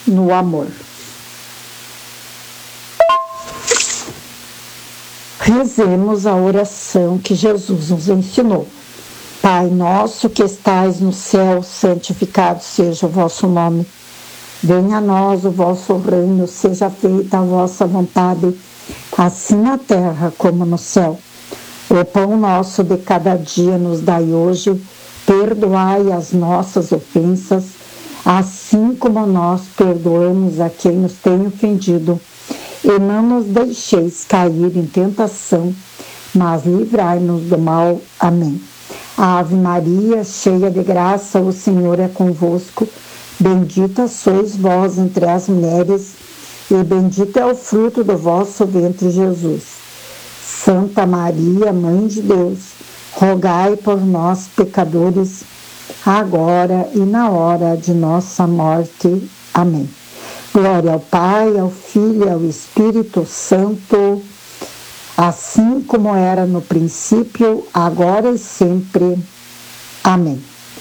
no amor. Rezemos a oração que Jesus nos ensinou. Pai nosso que estais no céu, santificado seja o vosso nome. Venha a nós o vosso reino, seja feita a vossa vontade, assim na terra como no céu. O pão nosso de cada dia nos dai hoje, perdoai as nossas ofensas, assim como nós perdoamos a quem nos tem ofendido. E não nos deixeis cair em tentação, mas livrai-nos do mal. Amém. Ave Maria, cheia de graça, o Senhor é convosco. Bendita sois vós entre as mulheres, e bendito é o fruto do vosso ventre, Jesus. Santa Maria, Mãe de Deus, rogai por nós, pecadores, agora e na hora de nossa morte. Amém. Glória ao Pai, ao Filho e ao Espírito Santo, assim como era no princípio, agora e sempre. Amém.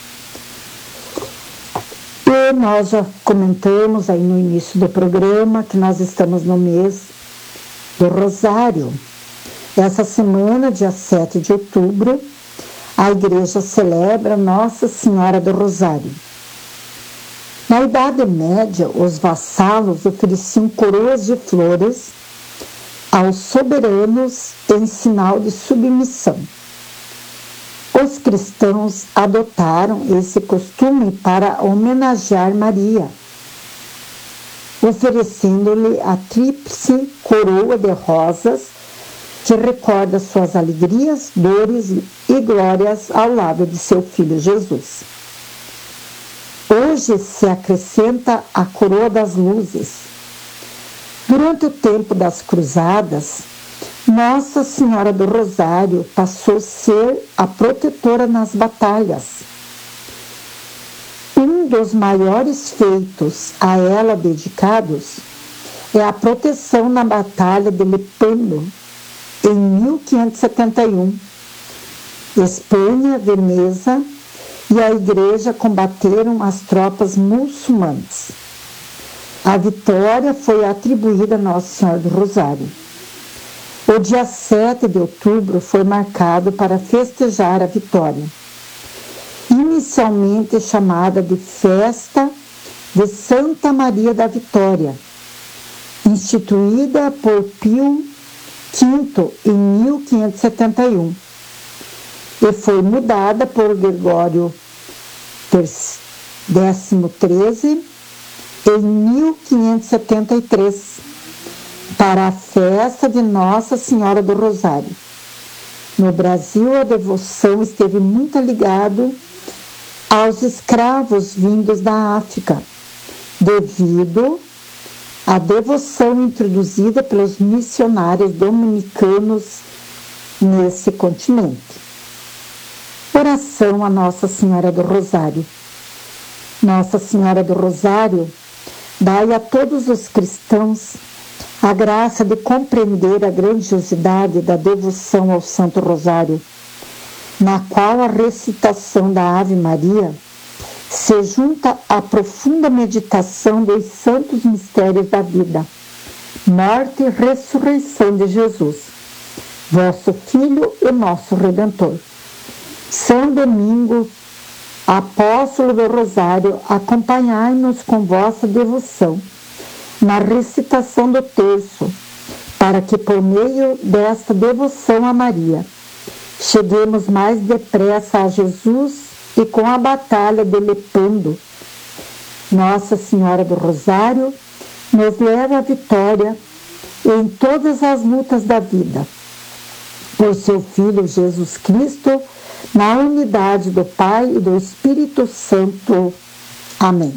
E nós já comentamos aí no início do programa que nós estamos no mês do Rosário. Essa semana, dia 7 de outubro, a igreja celebra Nossa Senhora do Rosário. Na Idade Média, os vassalos ofereciam coroas de flores aos soberanos em sinal de submissão. Os cristãos adotaram esse costume para homenagear Maria, oferecendo-lhe a tríplice coroa de rosas que recorda suas alegrias, dores e glórias ao lado de seu filho Jesus. Hoje se acrescenta a coroa das luzes. Durante o tempo das cruzadas, Nossa Senhora do Rosário passou a ser a protetora nas batalhas. Um dos maiores feitos a ela dedicados é a proteção na Batalha de Lepanto, em 1571. Espanha, Veneza e a Igreja combateram as tropas muçulmanas. A vitória foi atribuída a Nossa Senhora do Rosário. O dia 7 de outubro foi marcado para festejar a vitória, inicialmente chamada de Festa de Santa Maria da Vitória, instituída por Pio V em 1571, e foi mudada por Gregório XIII em 1573, para a festa de Nossa Senhora do Rosário. No Brasil, a devoção esteve muito ligada aos escravos vindos da África, devido à devoção introduzida pelos missionários dominicanos nesse continente. Oração a Nossa Senhora do Rosário. Nossa Senhora do Rosário, dai a todos os cristãos a graça de compreender a grandiosidade da devoção ao Santo Rosário, na qual a recitação da Ave Maria se junta à profunda meditação dos santos mistérios da vida, morte e ressurreição de Jesus, vosso Filho e nosso Redentor. São Domingo, apóstolo do Rosário, acompanhai-nos com vossa devoção na recitação do terço, para que por meio desta devoção a Maria cheguemos mais depressa a Jesus e com a batalha de Lepanto, Nossa Senhora do Rosário nos leva à vitória em todas as lutas da vida. Por seu Filho Jesus Cristo, na unidade do Pai e do Espírito Santo. Amém.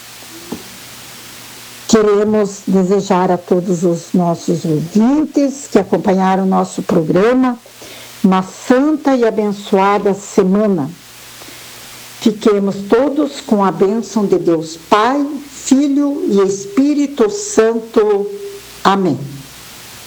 Queremos desejar a todos os nossos ouvintes que acompanharam o nosso programa uma santa e abençoada semana. Fiquemos todos com a bênção de Deus Pai, Filho e Espírito Santo. Amém.